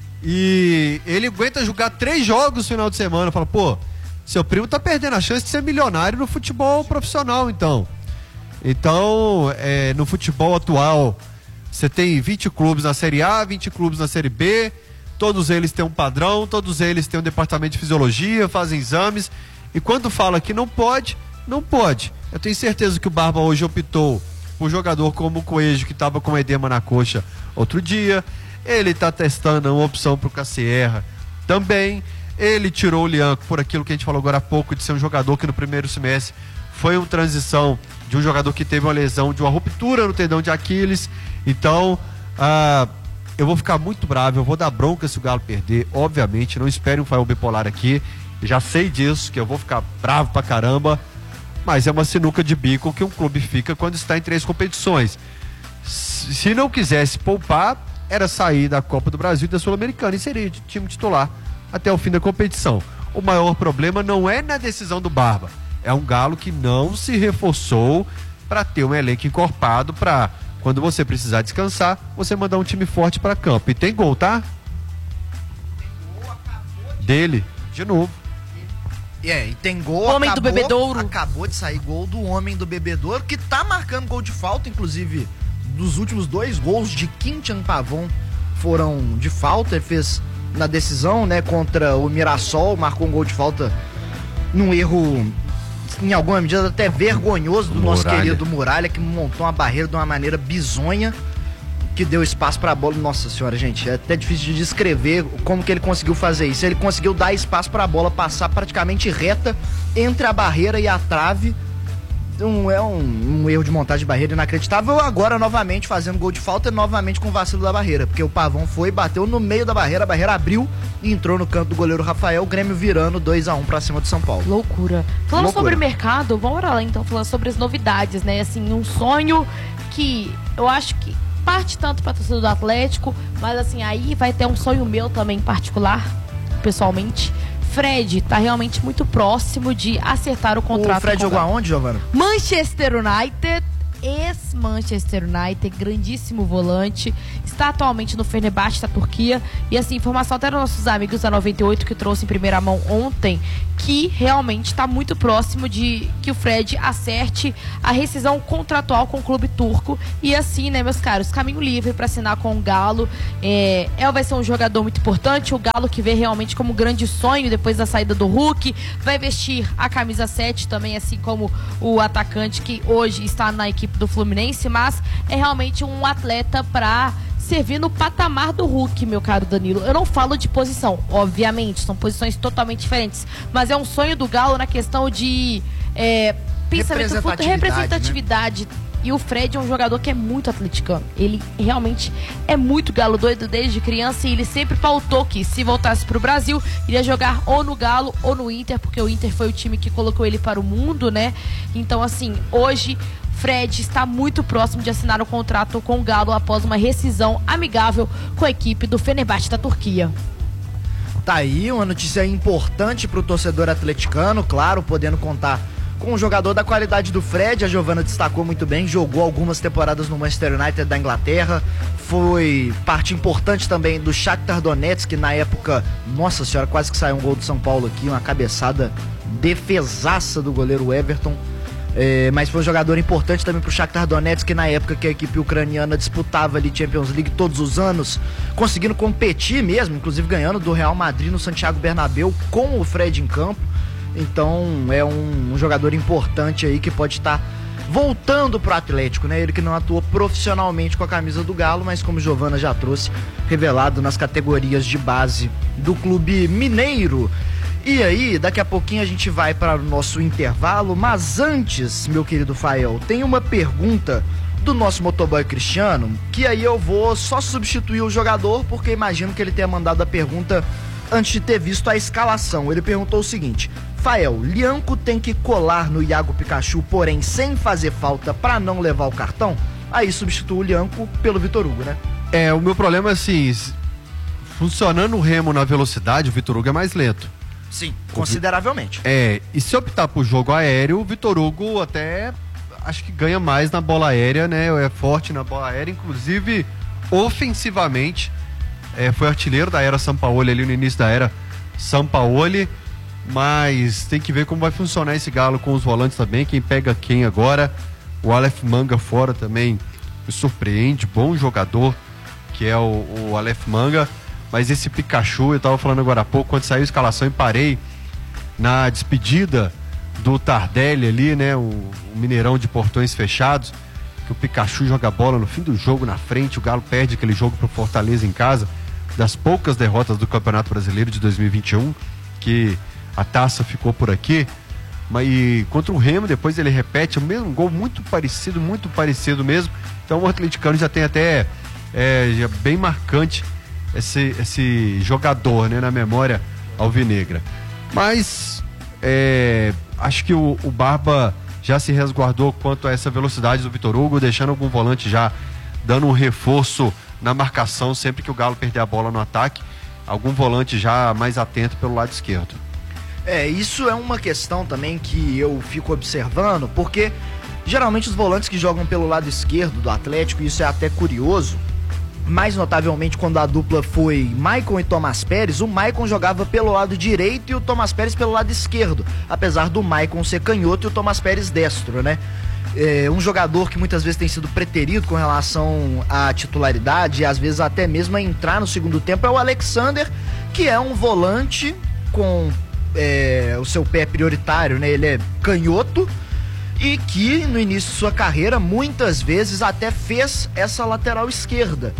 e ele aguenta jogar três jogos no final de semana. Eu falo, pô, seu primo tá perdendo a chance de ser milionário no futebol profissional, então. Então, é, no futebol atual, você tem vinte clubes na Série A, vinte clubes na Série B, todos eles têm um padrão, todos eles têm um departamento de fisiologia, fazem exames, e quando fala que não pode, não pode. Eu tenho certeza que o Barba hoje optou por jogador como o Coelho, que estava com edema na coxa outro dia. Ele está testando uma opção para o Cassierra também. Ele tirou o Lianco por aquilo que a gente falou agora há pouco, de ser um jogador que no primeiro semestre foi uma transição de um jogador que teve uma lesão, de uma ruptura no tendão de Aquiles. Então, ah, eu vou ficar muito bravo, eu vou dar bronca se o Galo perder, obviamente. Não espere um Fael bipolar aqui, já sei disso, que eu vou ficar bravo pra caramba, mas é uma sinuca de bico que um clube fica quando está em três competições. Se não quisesse poupar, era sair da Copa do Brasil e da Sul-Americana e seria de time titular até o fim da competição. O maior problema não é na decisão do Barba, é um Galo que não se reforçou para ter um elenco encorpado para, quando você precisar descansar, você mandar um time forte para campo. E tem gol, tá? Dele, de novo. É, e tem gol. Homem do acabou, Bebedouro. Acabou de sair gol do Homem do Bebedouro, que tá marcando gol de falta, inclusive dos últimos dois gols de Quintian Pavon foram de falta. Ele fez na decisão, né, contra o Mirassol, marcou um gol de falta num erro, em alguma medida, até vergonhoso do nosso Muralha. querido Muralha, que montou uma barreira de uma maneira bizonha, que deu espaço pra bola. Nossa senhora, gente, é até difícil de descrever como que ele conseguiu fazer isso. Ele conseguiu dar espaço pra bola passar praticamente reta entre a barreira e a trave. Um, é um, um erro de montagem de barreira inacreditável. Agora, novamente, fazendo gol de falta, novamente com o vacilo da barreira, porque o Pavão foi, bateu no meio da barreira, a barreira abriu e entrou no canto do goleiro Rafael, o Grêmio virando dois a um pra cima do São Paulo. Loucura. Falando Loucura. sobre o mercado, vamos lá então, falando sobre as novidades, né? Assim, um sonho que eu acho que parte tanto pra torcida do Atlético, mas assim, aí vai ter um sonho meu também em particular, pessoalmente. Fred tá realmente muito próximo de acertar o contrato. O Fred com jogou Galo. aonde, Giovana? Manchester United ex-Manchester United, grandíssimo volante, está atualmente no Fenerbahçe da Turquia. E assim, informação até dos nossos amigos da noventa e oito que trouxe em primeira mão ontem, que realmente está muito próximo de que o Fred acerte a rescisão contratual com o clube turco. E assim, né, meus caros, caminho livre para assinar com o Galo. É, é, vai ser um jogador muito importante, o Galo que vê realmente como um grande sonho depois da saída do Hulk, vai vestir a camisa sete também, assim como o atacante que hoje está na equipe do Fluminense, mas é realmente um atleta para servir no patamar do Hulk, meu caro Danilo. Eu não falo de posição, obviamente, são posições totalmente diferentes, mas é um sonho do Galo na questão de é, pensamento, representatividade, representatividade. Né? E o Fred é um jogador que é muito atleticano. Ele realmente é muito galo doido desde criança e ele sempre pautou que, se voltasse pro Brasil, iria jogar ou no Galo ou no Inter, porque o Inter foi o time que colocou ele para o mundo, né? Então, assim, hoje Fred está muito próximo de assinar o contrato com o Galo após uma rescisão amigável com a equipe do Fenerbahçe da Turquia. Tá aí uma notícia importante pro torcedor atleticano, claro, podendo contar com um jogador da qualidade do Fred. A Giovana destacou muito bem, jogou algumas temporadas no Manchester United da Inglaterra, foi parte importante também do Shakhtar Donetsk, que na época, nossa senhora, quase que saiu um gol do São Paulo aqui, uma cabeçada defesaça do goleiro Everton. É, mas foi um jogador importante também pro Shakhtar Donetsk, que na época que a equipe ucraniana disputava ali Champions League todos os anos, conseguindo competir mesmo, inclusive ganhando do Real Madrid no Santiago Bernabéu com o Fred em campo. Então é um, um jogador importante aí que pode estar voltando pro Atlético, né? Ele que não atuou profissionalmente com a camisa do Galo, mas como Giovana já trouxe, revelado nas categorias de base do clube mineiro. E aí, daqui a pouquinho a gente vai para o nosso intervalo, mas antes, meu querido Fael, tem uma pergunta do nosso motoboy Cristiano, que aí eu vou só substituir o jogador, porque imagino que ele tenha mandado a pergunta antes de ter visto a escalação. Ele perguntou o seguinte: Fael, Lianco tem que colar no Iago Pikachu, porém sem fazer falta pra não levar o cartão? Aí substitui o Lianco pelo Vitor Hugo, né? É, o meu problema é assim, funcionando o Remo na velocidade, o Vitor Hugo é mais lento. Sim, consideravelmente. É, e se optar por jogo aéreo, o Vitor Hugo até acho que ganha mais na bola aérea, né? É forte na bola aérea, inclusive ofensivamente. É, foi artilheiro da era Sampaoli ali no início da era Sampaoli, mas tem que ver como vai funcionar esse Galo com os volantes também, quem pega quem agora. O Aleph Manga fora também me surpreende, bom jogador que é o, o Aleph Manga, mas esse Pikachu, eu tava falando agora há pouco, quando saiu a escalação e parei na despedida do Tardelli ali, né, o, o Mineirão de portões fechados, que o Pikachu joga a bola no fim do jogo na frente, o Galo perde aquele jogo pro Fortaleza em casa, das poucas derrotas do Campeonato Brasileiro de dois mil e vinte e um, que a taça ficou por aqui, mas e contra o Remo depois ele repete o mesmo gol, muito parecido, muito parecido mesmo. Então o atleticano já tem até é, já bem marcante esse, esse jogador, né, na memória alvinegra. Mas é, acho que o, o Barba já se resguardou quanto a essa velocidade do Vitor Hugo, deixando algum volante já dando um reforço na marcação sempre que o Galo perder a bola no ataque, algum volante já mais atento pelo lado esquerdo. É, isso é uma questão também que eu fico observando, porque geralmente os volantes que jogam pelo lado esquerdo do Atlético, isso é até curioso, mais notavelmente quando a dupla foi Maicon e Tomás Pérez, o Maicon jogava pelo lado direito e o Tomás Pérez pelo lado esquerdo, apesar do Maicon ser canhoto e o Tomás Pérez destro, né? É um jogador que muitas vezes tem sido preterido com relação à titularidade e às vezes até mesmo a entrar no segundo tempo é o Alexander, que é um volante com é, o seu pé prioritário, né? Ele é canhoto e que no início de sua carreira muitas vezes até fez essa lateral esquerda.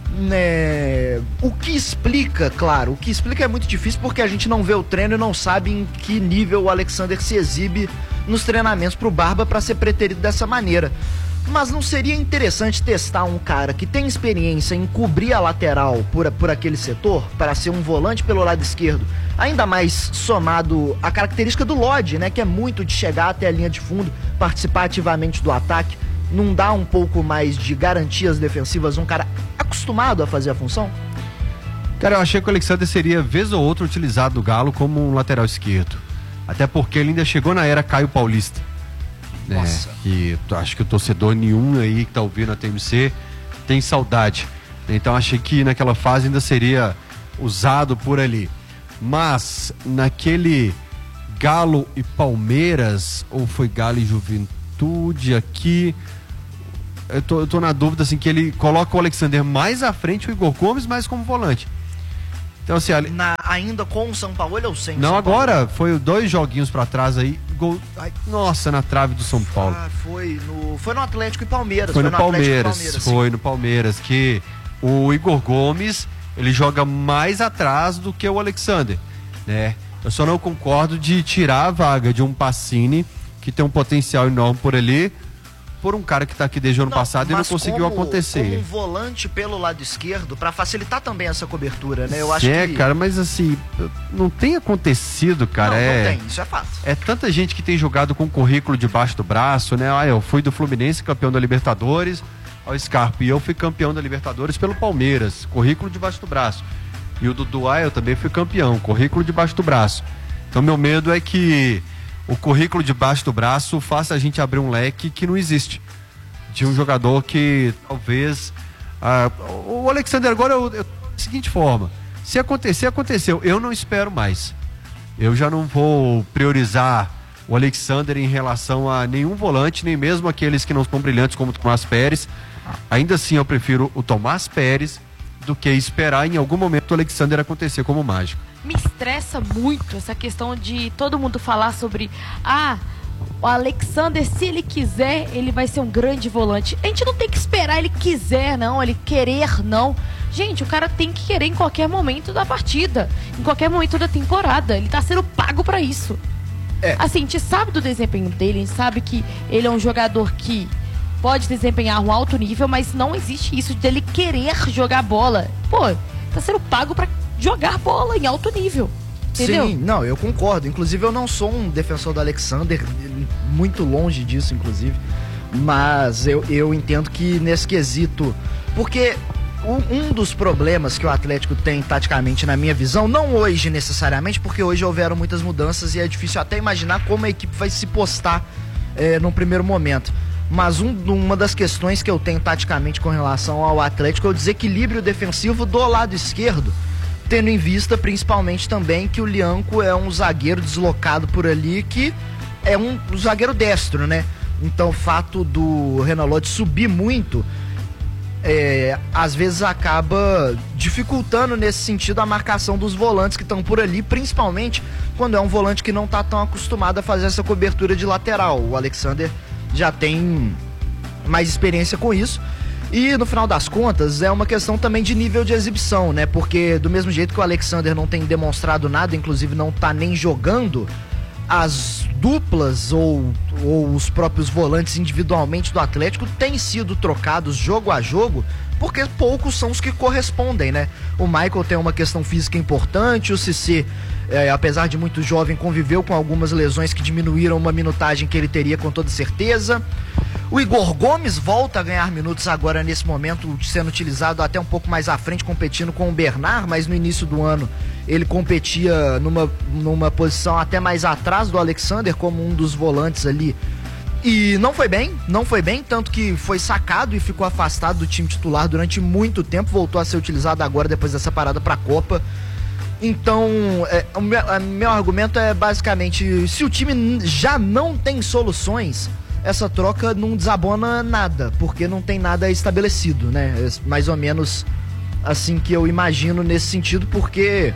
É, o que explica, claro, o que explica é muito difícil porque a gente não vê o treino e não sabe em que nível o Alexander se exibe nos treinamentos pro Barba para ser preterido dessa maneira. Mas não seria interessante testar um cara que tem experiência em cobrir a lateral por, por aquele setor, para ser um volante pelo lado esquerdo, ainda mais somado à característica do Lodge, né, que é muito de chegar até a linha de fundo, participar ativamente do ataque, não dá um pouco mais de garantias defensivas, um cara acostumado a fazer a função? Cara, eu achei que o Alexander seria vez ou outra utilizado no Galo como um lateral esquerdo, até porque ele ainda chegou na era Caio Paulista. né? Nossa. Que acho que o torcedor nenhum aí que tá ouvindo a T M C tem saudade. Então achei que naquela fase ainda seria usado por ali. Mas naquele Galo e Palmeiras, ou foi Galo e Juventude aqui, eu tô, eu tô na dúvida assim, que ele coloca o Alexander mais à frente, o Igor Gomes mais como volante. Então assim, ali... Na, ainda com o São Paulo ou sem? Não, São agora Paulo? foi dois joguinhos pra trás aí, gol, ai, nossa, na trave do São Paulo. Ah, foi no, foi no Atlético e Palmeiras. Foi, foi no, no Palmeiras, Palmeiras foi no Palmeiras, que o Igor Gomes, ele joga mais atrás do que o Alexander, né? Eu só não concordo de tirar a vaga de um Pacini, que tem um potencial enorme por ali, por um cara que tá aqui desde o ano não, passado e não conseguiu como, acontecer. Como um volante pelo lado esquerdo, pra facilitar também essa cobertura, né? Eu acho é, que... cara, mas assim, não tem acontecido, cara. Não, é... não tem, isso é fato. É tanta gente que tem jogado com currículo debaixo do braço, né? Ah, eu fui do Fluminense, campeão da Libertadores, ao Scarpa, e eu fui campeão da Libertadores pelo Palmeiras, currículo debaixo do braço. E o Dudu, ah, eu também fui campeão, currículo debaixo do braço. Então meu medo é que o currículo debaixo do braço faça a gente abrir um leque que não existe. De um jogador que talvez... Ah, o Alexander agora, eu, eu, da seguinte forma, se acontecer, aconteceu. Eu não espero mais. Eu já não vou priorizar o Alexander em relação a nenhum volante, nem mesmo aqueles que não são brilhantes como o Tomás Pérez. Ainda assim eu prefiro o Tomás Pérez do que esperar em algum momento o Alexander acontecer como mágico. Me estressa muito essa questão de todo mundo falar sobre ah, o Alexander, se ele quiser, ele vai ser um grande volante. A gente não tem que esperar ele quiser, não, ele querer, não. Gente, o cara tem que querer em qualquer momento da partida, em qualquer momento da temporada. Ele tá sendo pago pra isso. É. Assim, a gente sabe do desempenho dele, a gente sabe que ele é um jogador que pode desempenhar um alto nível, mas não existe isso dele querer jogar bola. Pô, tá sendo pago pra jogar bola em alto nível. Entendeu? Sim, não, eu concordo. Inclusive, eu não sou um defensor do Alexander, muito longe disso, inclusive. Mas eu, eu entendo que nesse quesito... Porque um, um dos problemas que o Atlético tem taticamente, na minha visão, não hoje necessariamente, porque hoje houveram muitas mudanças e é difícil até imaginar como a equipe vai se postar é, num primeiro momento. Mas um, uma das questões que eu tenho taticamente com relação ao Atlético é o desequilíbrio defensivo do lado esquerdo, tendo em vista principalmente também que o Lianco é um zagueiro deslocado por ali, que é um, um zagueiro destro, né? Então o fato do Renan Lodge subir muito, é, às vezes acaba dificultando nesse sentido a marcação dos volantes que estão por ali, principalmente quando é um volante que não está tão acostumado a fazer essa cobertura de lateral. O Alexander já tem mais experiência com isso. E no final das contas é uma questão também de nível de exibição, né? Porque do mesmo jeito que o Alexander não tem demonstrado nada, inclusive não tá nem jogando, as duplas ou, ou os próprios volantes individualmente do Atlético têm sido trocados jogo a jogo, porque poucos são os que correspondem, né? O Michael tem uma questão física importante, o Cissé, é, apesar de muito jovem, conviveu com algumas lesões que diminuíram uma minutagem que ele teria com toda certeza. O Igor Gomes volta a ganhar minutos agora nesse momento, sendo utilizado até um pouco mais à frente, competindo com o Bernard, mas no início do ano ele competia numa, numa posição até mais atrás do Alexander, como um dos volantes ali. E não foi bem, não foi bem, tanto que foi sacado e ficou afastado do time titular durante muito tempo, voltou a ser utilizado agora depois dessa parada para a Copa. Então, é, o meu, o meu argumento é basicamente, se o time já não tem soluções, essa troca não desabona nada, porque não tem nada estabelecido, né? É mais ou menos assim que eu imagino nesse sentido, porque...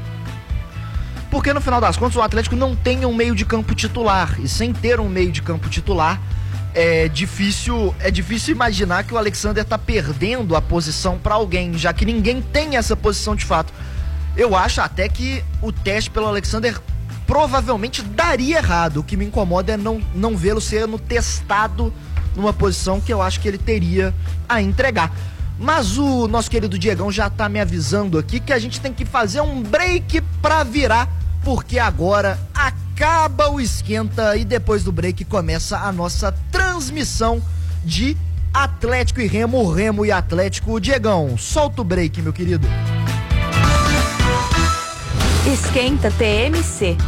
Porque no final das contas o Atlético não tem um meio de campo titular, e sem ter um meio de campo titular, é difícil, é difícil imaginar que o Alexander tá perdendo a posição para alguém, já que ninguém tem essa posição de fato. Eu acho até que o teste pelo Alexander provavelmente daria errado. O que me incomoda é não, não vê-lo sendo testado numa posição que eu acho que ele teria a entregar. Mas o nosso querido Diegão já tá me avisando aqui que a gente tem que fazer um break pra virar, porque agora acaba o esquenta e depois do break começa a nossa transmissão de Atlético e Remo, Remo e Atlético. Diegão, solta o break, meu querido. Esquenta T M C.